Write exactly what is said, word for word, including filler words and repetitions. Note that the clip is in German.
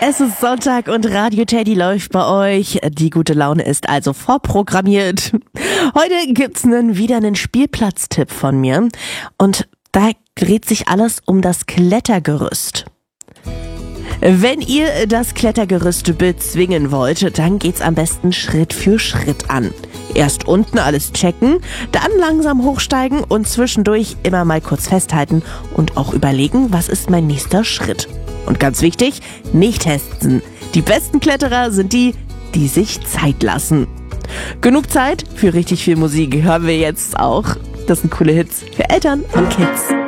Es ist Sonntag und Radio Teddy läuft bei euch. Die gute Laune ist also vorprogrammiert. Heute gibt's einen, wieder einen Spielplatztipp von mir. Und da dreht sich alles um das Klettergerüst. Wenn ihr das Klettergerüst bezwingen wollt, dann geht's am besten Schritt für Schritt an. Erst unten alles checken, dann langsam hochsteigen und zwischendurch immer mal kurz festhalten und auch überlegen, was ist mein nächster Schritt. Und ganz wichtig, nicht hetzen. Die besten Kletterer sind die, die sich Zeit lassen. Genug Zeit für richtig viel Musik hören wir jetzt auch. Das sind coole Hits für Eltern und Kids.